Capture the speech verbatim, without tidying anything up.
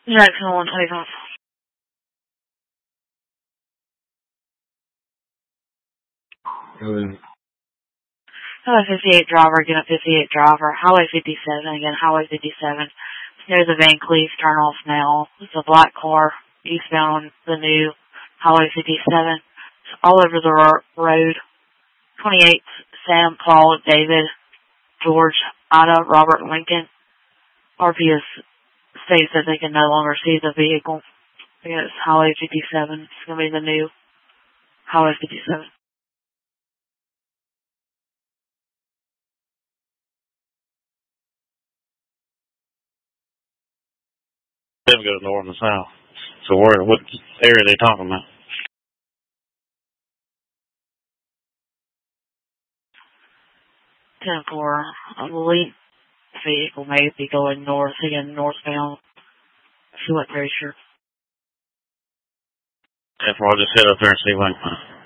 Jackson one twenty-five. Good. Highway fifty-eight driver, again at fifty-eight driver. Highway fifty-seven, again, Highway fifty-seven. It's near the Van Cleef, turn off now. It's a black car, eastbound the new Highway fifty-seven. It's all over the ro- road. twenty-eight, Sam, Paul, David, George, Ida, Robert, Lincoln. R P S states that they can no longer see the vehicle. Again, it's Highway fifty-seven. It's going to be the new Highway fifty-seven. Seven goes north and south. So where, what area are they talking about? ten four, I believe the vehicle may be going north, again, northbound. She wasn't very sure. Therefore, I'll just head up there and see if I can